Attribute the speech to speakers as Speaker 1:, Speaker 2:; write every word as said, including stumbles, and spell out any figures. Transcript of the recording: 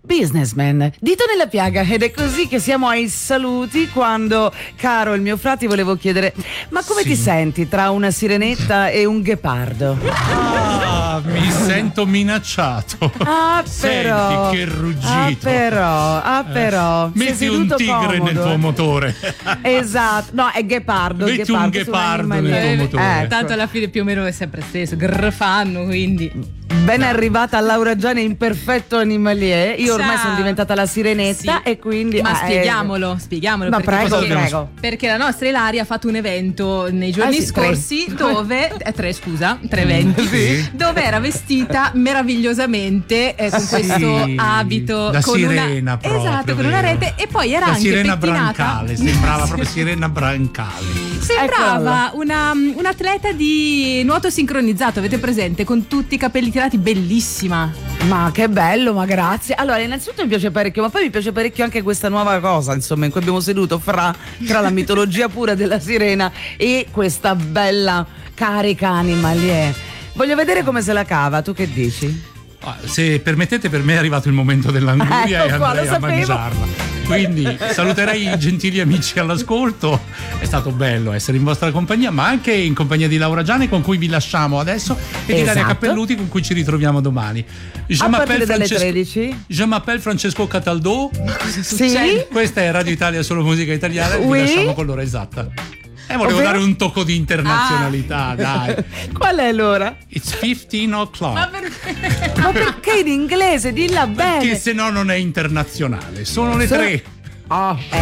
Speaker 1: Businessman, dito nella piaga, ed è così che siamo ai saluti quando, caro il mio frati, volevo chiedere, ma come
Speaker 2: Sì.
Speaker 1: ti senti tra una sirenetta e un ghepardo?
Speaker 2: Ah, mi sento minacciato.
Speaker 1: Ah però,
Speaker 2: Senti che ruggito.
Speaker 1: ah però, ah però, sei
Speaker 2: Metti un
Speaker 1: seduto
Speaker 2: tigre
Speaker 1: comodo.
Speaker 2: nel tuo motore.
Speaker 1: Esatto, no, è ghepardo.
Speaker 2: Metti un ghepardo nel tuo motore.
Speaker 1: Ecco.
Speaker 3: Tanto alla fine più o meno è sempre stesso, grrr fanno, quindi.
Speaker 1: Ben arrivata Laura Gianni in perfetto animalier. Io ormai
Speaker 3: Ciao.
Speaker 1: sono diventata la sirenetta
Speaker 3: Sì.
Speaker 1: e quindi
Speaker 3: Ma
Speaker 1: ah,
Speaker 3: spieghiamolo, spieghiamolo.
Speaker 1: Ma
Speaker 3: perché,
Speaker 1: prego,
Speaker 3: perché,
Speaker 1: prego.
Speaker 3: perché la nostra Ilaria ha fatto un evento nei giorni
Speaker 1: Ah, sì,
Speaker 3: scorsi
Speaker 1: tre.
Speaker 3: dove eh, tre scusa, tre eventi
Speaker 2: Sì.
Speaker 3: dove era vestita meravigliosamente eh, con
Speaker 2: Sì,
Speaker 3: questo abito
Speaker 2: da
Speaker 3: con
Speaker 2: sirena
Speaker 3: una,
Speaker 2: proprio,
Speaker 3: esatto, con una
Speaker 2: vero.
Speaker 3: rete e poi era
Speaker 2: La
Speaker 3: anche
Speaker 2: sirena
Speaker 3: pettinata.
Speaker 2: brancale, sembrava proprio sirena brancale.
Speaker 3: Sembrava una, un atleta di nuoto sincronizzato, avete presente? Con tutti i capelli tirati, bellissima.
Speaker 1: Ma che bello, ma grazie. Allora, innanzitutto mi piace parecchio, ma poi mi piace parecchio anche questa nuova cosa, insomma, in cui abbiamo seduto fra tra la mitologia pura della sirena e questa bella carica animalier. Voglio vedere come se la cava, tu che dici?
Speaker 2: Ah, se permettete, per me è arrivato il momento dell'anguria
Speaker 1: Ecco
Speaker 2: e
Speaker 1: qua,
Speaker 2: andrei
Speaker 1: lo
Speaker 2: a
Speaker 1: sapevo.
Speaker 2: mangiarla. Quindi saluterei i gentili amici all'ascolto. È stato bello essere in vostra compagnia, ma anche in compagnia di Laura Gianni, con cui vi lasciamo adesso, e di Ilaria
Speaker 1: Esatto.
Speaker 2: Cappelluti, con cui ci ritroviamo domani. Je
Speaker 1: A partire
Speaker 2: m'appelle
Speaker 1: dalle
Speaker 2: Francesco-
Speaker 1: tredici.
Speaker 2: Je m'appelle Francesco Cataldo.
Speaker 1: Sì?
Speaker 2: Questa è Radio Italia, solo musica italiana. E
Speaker 1: Oui.
Speaker 2: vi lasciamo con l'ora esatta. E volevo
Speaker 1: Ovvero?
Speaker 2: dare un tocco di internazionalità,
Speaker 1: Ah.
Speaker 2: dai.
Speaker 1: Qual è l'ora?
Speaker 2: It's fifteen o'clock.
Speaker 3: Ma perché?
Speaker 1: Ma perché in inglese? Dilla bene.
Speaker 2: Perché se no non è internazionale. Sono le
Speaker 1: Sono-
Speaker 2: tre.
Speaker 1: Oh,